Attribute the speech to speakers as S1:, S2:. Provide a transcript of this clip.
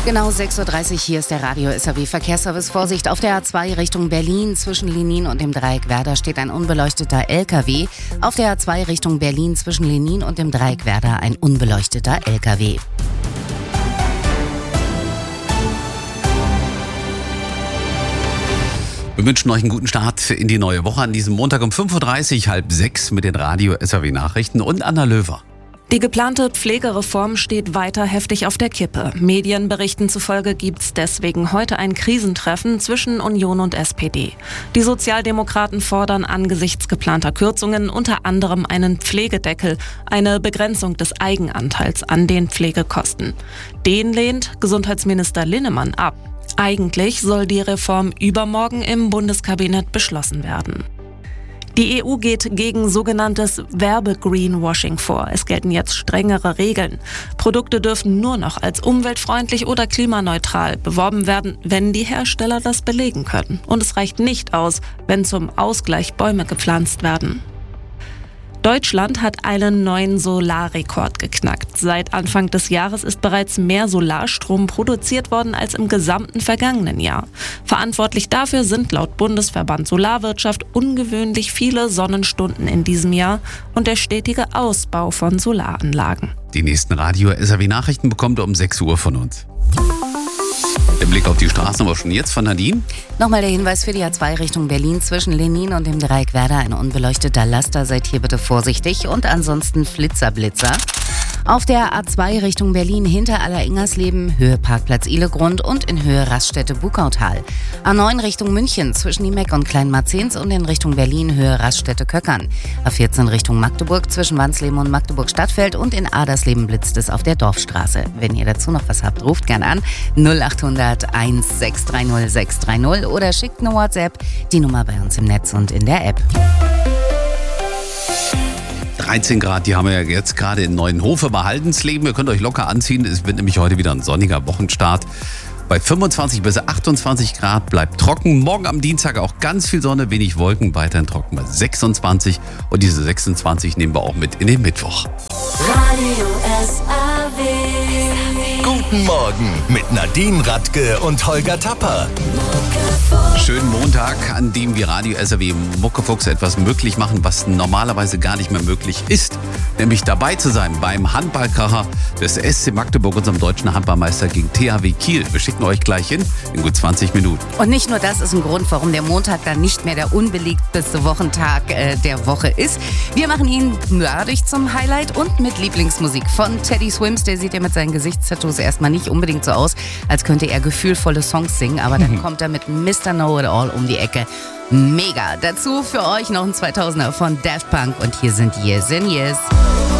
S1: Genau 6.30 Uhr, hier ist der Radio SAW Verkehrsservice. Vorsicht, auf der A2 Richtung Berlin zwischen Lenin und dem Dreieck Werder steht ein unbeleuchteter LKW. Auf der A2 Richtung Berlin zwischen Lenin und dem Dreieck Werder ein unbeleuchteter LKW.
S2: Wir wünschen euch einen guten Start in die neue Woche an diesem Montag um 5.30 Uhr, 5:30 mit den Radio SAW Nachrichten und Anna Löwer.
S3: Die geplante Pflegereform steht weiter heftig auf der Kippe. Medienberichten zufolge gibt's deswegen heute ein Krisentreffen zwischen Union und SPD. Die Sozialdemokraten fordern angesichts geplanter Kürzungen unter anderem einen Pflegedeckel, eine Begrenzung des Eigenanteils an den Pflegekosten. Den lehnt Gesundheitsminister Linnemann ab. Eigentlich soll die Reform übermorgen im Bundeskabinett beschlossen werden. Die EU geht gegen sogenanntes Werbe-Greenwashing vor. Es gelten jetzt strengere Regeln. Produkte dürfen nur noch als umweltfreundlich oder klimaneutral beworben werden, wenn die Hersteller das belegen können. Und es reicht nicht aus, wenn zum Ausgleich Bäume gepflanzt werden. Deutschland hat einen neuen Solarrekord geknackt. Seit Anfang des Jahres ist bereits mehr Solarstrom produziert worden als im gesamten vergangenen Jahr. Verantwortlich dafür sind laut Bundesverband Solarwirtschaft ungewöhnlich viele Sonnenstunden in diesem Jahr und der stetige Ausbau von Solaranlagen.
S2: Die nächsten Radio SAW Nachrichten bekommt ihr um 6 Uhr von uns. Der Blick auf die Straßen aber schon jetzt von Nadine.
S1: Nochmal der Hinweis für die A2 Richtung Berlin zwischen Lenin und dem Dreieck Werder. Ein unbeleuchteter Laster, seid hier bitte vorsichtig. Und ansonsten Blitzer. Auf der A2 Richtung Berlin hinter Aller-Ingersleben, Höhe Parkplatz Ihlegrund und in Höhe Raststätte Bukautal. A9 Richtung München zwischen Niemeck und Kleinmarzens und in Richtung Berlin Höhe Raststätte Köckern. A14 Richtung Magdeburg zwischen Wansleben und Magdeburg Stadtfeld und in Adersleben blitzt es auf der Dorfstraße. Wenn ihr dazu noch was habt, ruft gern an 0800 1630 630 oder schickt eine WhatsApp, die Nummer bei uns im Netz und in der App.
S2: 13 Grad, die haben wir ja jetzt gerade in Neuenhofe bei Haldensleben. Ihr könnt euch locker anziehen. Es wird nämlich heute wieder ein sonniger Wochenstart. Bei 25 bis 28 Grad bleibt trocken. Morgen am Dienstag auch ganz viel Sonne, wenig Wolken, weiterhin trocken bei 26. Und diese 26 nehmen wir auch mit in den Mittwoch.
S4: Radio SAW.
S5: Guten Morgen mit Nadine Radke und Holger Tapper.
S2: Schönen Montag, an dem wir Radio SAW Muckefuchs etwas möglich machen, was normalerweise gar nicht mehr möglich ist. Nämlich dabei zu sein beim Handballkracher des SC Magdeburg, unserem deutschen Handballmeister gegen THW Kiel. Wir schicken euch gleich hin in gut 20 Minuten.
S1: Und nicht nur das ist ein Grund, warum der Montag dann nicht mehr der unbelegteste Wochentag der Woche ist. Wir machen ihn dadurch zum Highlight und mit Lieblingsmusik von Teddy Swims. Der sieht ja mit seinen Gesichtstattoos erstmal nicht unbedingt so aus, als könnte er gefühlvolle Songs singen. Aber dann kommt er mit Mr. Know-It-All um die Ecke. Mega. Dazu für euch noch ein 2000er von Daft Punk und hier sind Years and Years.